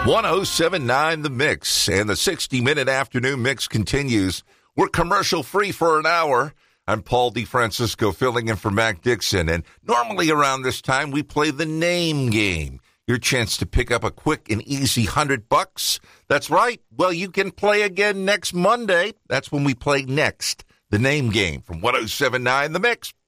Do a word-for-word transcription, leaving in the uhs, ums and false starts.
one oh seven point nine The Mix, and the sixty-minute afternoon mix continues. We're commercial-free for an hour. I'm Paul DeFrancisco filling in for Mac Dixon, and normally around this time we play the name game. Your chance to pick up a quick and easy hundred bucks. That's right. Well, you can play again next Monday. That's when we play next. The name game from one oh seven point nine The Mix.